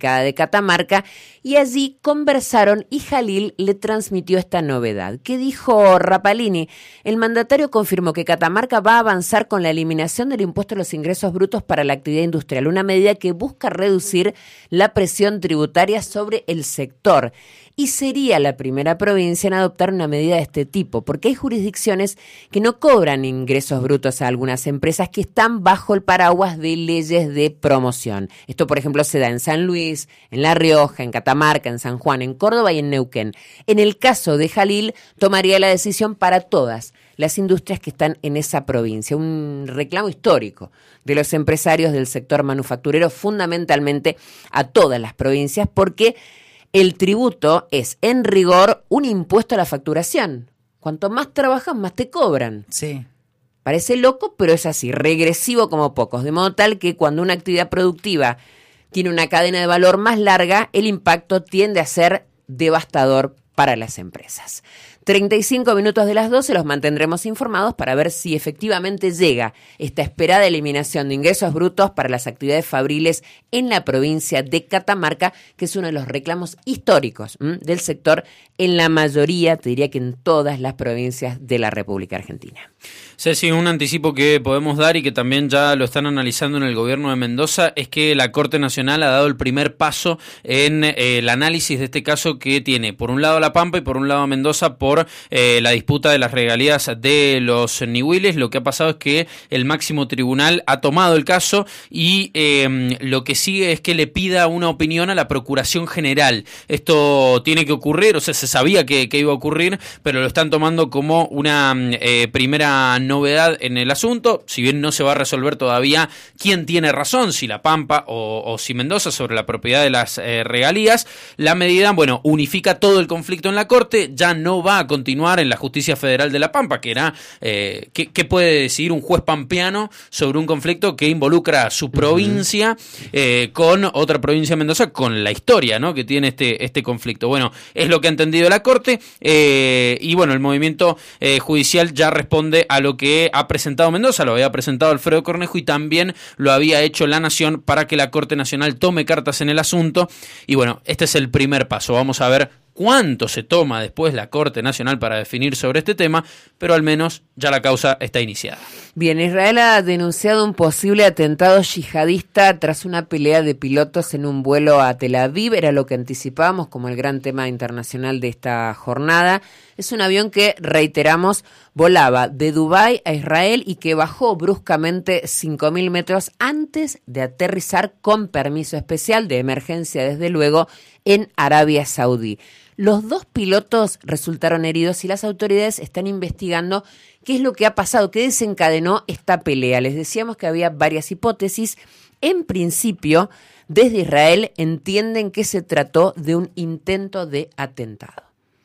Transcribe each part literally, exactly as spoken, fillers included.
ubicada de Catamarca, y allí conversaron y Jalil le transmitió esta novedad. ¿Qué dijo Rapalini? El mandatario confirmó que Catamarca va a avanzar con la eliminación del impuesto a los ingresos brutos para la actividad industrial, una medida que busca reducir la presión tributaria sobre el sector. Y sería la primera provincia en adoptar una medida de este tipo, porque hay jurisdicciones que no cobran ingresos brutos a algunas empresas que están bajo el paraguas de leyes de promoción. Esto, por ejemplo, se da en San Luis, en La Rioja, en Catamarca, en San Juan, en Córdoba y en Neuquén. En el caso de Jalil, tomaría la decisión para todas las industrias que están en esa provincia. Un reclamo histórico de los empresarios del sector manufacturero, fundamentalmente a todas las provincias, porque el tributo es, en rigor, un impuesto a la facturación. Cuanto más trabajas, más te cobran. Sí. Parece loco, pero es así, regresivo como pocos. De modo tal que cuando una actividad productiva tiene una cadena de valor más larga, el impacto tiende a ser devastador para las empresas. treinta y cinco minutos de las doce, los mantendremos informados para ver si efectivamente llega esta esperada eliminación de ingresos brutos para las actividades fabriles en la provincia de Catamarca, que es uno de los reclamos históricos ¿m? del sector en la mayoría, te diría que en todas las provincias de la República Argentina. Ceci, un anticipo que podemos dar y que también ya lo están analizando en el gobierno de Mendoza es que la Corte Nacional ha dado el primer paso en eh, el análisis de este caso que tiene por un lado La Pampa y por un lado Mendoza por eh, la disputa de las regalías de los nihuiles. Lo que ha pasado es que el máximo tribunal ha tomado el caso y eh, lo que sigue es que le pida una opinión a la Procuración General. Esto tiene que ocurrir, o sea, se sabía que, que iba a ocurrir, pero lo están tomando como una eh, primera novedad en el asunto, si bien no se va a resolver todavía quién tiene razón, si La Pampa o, o si Mendoza sobre la propiedad de las eh, regalías. La medida, bueno, unifica todo el conflicto en la Corte, ya no va a continuar en la Justicia Federal de La Pampa, que era, eh, ¿qué, qué puede decidir un juez pampeano sobre un conflicto que involucra a su provincia eh, con otra provincia de Mendoza, con la historia, ¿no?, que tiene este, este conflicto? Bueno, es lo que ha entendido la Corte eh, y bueno, el movimiento eh, judicial ya responde a lo que ha presentado Mendoza, lo había presentado Alfredo Cornejo y también lo había hecho La Nación para que la Corte Nacional tome cartas en el asunto. Y bueno, este es el primer paso. Vamos a ver cuánto se toma después la Corte Nacional para definir sobre este tema, pero al menos ya la causa está iniciada. Bien, Israel ha denunciado un posible atentado yihadista tras una pelea de pilotos en un vuelo a Tel Aviv. Era lo que anticipábamos como el gran tema internacional de esta jornada. Es un avión que, reiteramos, volaba de Dubái a Israel y que bajó bruscamente cinco mil metros antes de aterrizar con permiso especial de emergencia, desde luego, en Arabia Saudí. Los dos pilotos resultaron heridos y las autoridades están investigando qué es lo que ha pasado, qué desencadenó esta pelea. Les decíamos que había varias hipótesis. En principio, desde Israel entienden que se trató de un intento de atentado.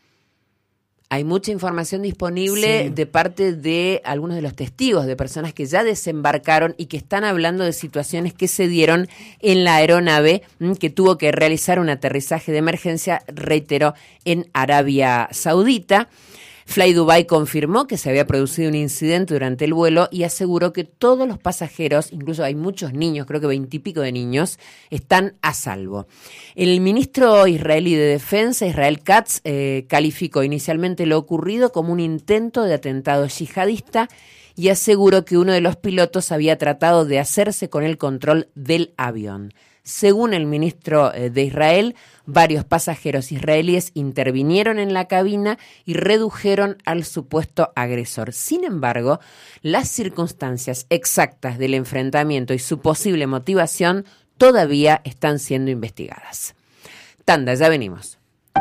Hay mucha información disponible sí. de parte de algunos de los testigos, de personas que ya desembarcaron y que están hablando de situaciones que se dieron en la aeronave que tuvo que realizar un aterrizaje de emergencia, reiteró, en Arabia Saudita. Fly Dubai confirmó que se había producido un incidente durante el vuelo y aseguró que todos los pasajeros, incluso hay muchos niños, creo que veintipico de niños, están a salvo. El ministro israelí de Defensa, Israel Katz, eh, calificó inicialmente lo ocurrido como un intento de atentado yihadista y aseguró que uno de los pilotos había tratado de hacerse con el control del avión. Según el ministro de Israel, varios pasajeros israelíes intervinieron en la cabina y redujeron al supuesto agresor. Sin embargo, las circunstancias exactas del enfrentamiento y su posible motivación todavía están siendo investigadas. Tanda, ya venimos.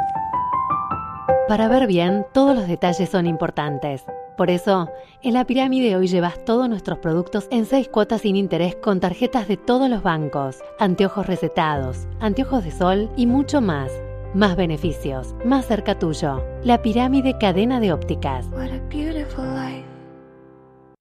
Para ver bien, todos los detalles son importantes. Por eso, en La Pirámide hoy llevas todos nuestros productos en seis cuotas sin interés con tarjetas de todos los bancos, anteojos recetados, anteojos de sol y mucho más. Más beneficios, más cerca tuyo. La Pirámide Cadena de Ópticas. What a beautiful life.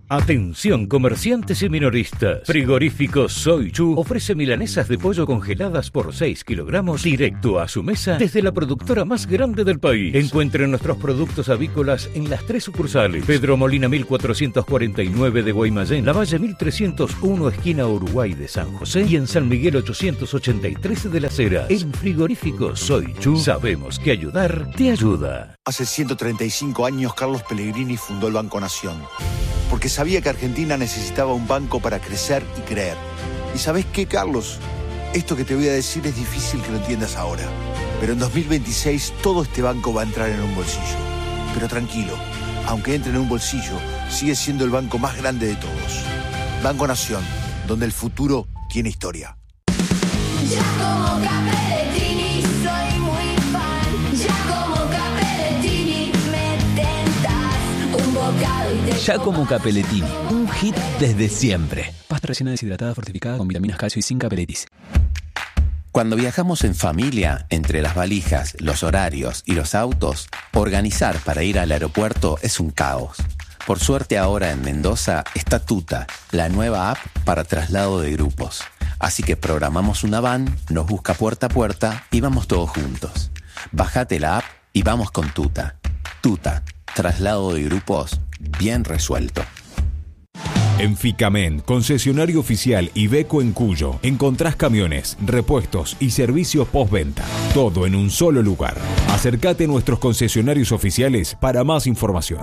Atención comerciantes y minoristas. Frigorífico Soy Chu ofrece milanesas de pollo congeladas por seis kilogramos directo a su mesa desde la productora más grande del país. Encuentren nuestros productos avícolas en las tres sucursales. Pedro Molina mil cuatrocientos cuarenta y nueve de Guaymallén, Lavalle mil trescientos uno esquina Uruguay de San José y en San Miguel ochocientos ochenta y tres de Las Heras. En Frigorífico Soy Chu sabemos que ayudar te ayuda. Hace ciento treinta y cinco años Carlos Pellegrini fundó el Banco Nación, porque sabía que Argentina necesitaba un banco para crecer y creer. ¿Y sabés qué, Carlos? Esto que te voy a decir es difícil que lo entiendas ahora, pero en dos mil veintiséis todo este banco va a entrar en un bolsillo. Pero tranquilo, aunque entre en un bolsillo, sigue siendo el banco más grande de todos. Banco Nación, donde el futuro tiene historia. Ya como Capellettini soy muy fan. Ya como Capellettini me tentas un bocado y te Ya como Capellettini, un hit desde siempre. Pasta rellena deshidratada fortificada con vitaminas, calcio y zinc Capelletis. Cuando viajamos en familia, entre las valijas, los horarios y los autos, organizar para ir al aeropuerto es un caos. Por suerte ahora en Mendoza está Tuta, la nueva app para traslado de grupos. Así que programamos una van, nos busca puerta a puerta y vamos todos juntos. Bájate la app y vamos con Tuta. Tuta, traslado de grupos bien resuelto. En Ficamen, concesionario oficial Iveco en Cuyo, encontrás camiones, repuestos y servicios postventa. Todo en un solo lugar. Acércate a nuestros concesionarios oficiales para más información.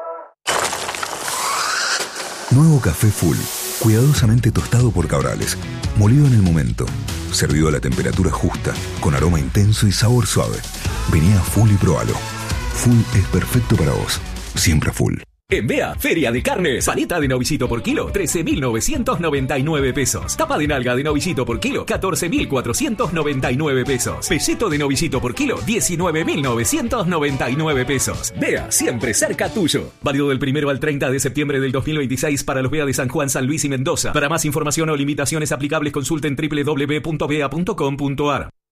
Nuevo café Full, cuidadosamente tostado por Cabrales, molido en el momento, servido a la temperatura justa, con aroma intenso y sabor suave. Vení a Full y probalo. Full es perfecto para vos, siempre Full. En Bea, Feria de Carnes. Paleta de novillito por kilo, trece mil novecientos noventa y nueve pesos. Tapa de nalga de novillito por kilo, catorce mil cuatrocientos noventa y nueve pesos. Pelleto de novillito por kilo, diecinueve mil novecientos noventa y nueve pesos. Bea, siempre cerca tuyo. Válido del primero al treinta de septiembre del dos mil veintiséis para los Bea de San Juan, San Luis y Mendoza. Para más información o limitaciones aplicables consulten doble u doble u doble u punto bea punto com punto a r.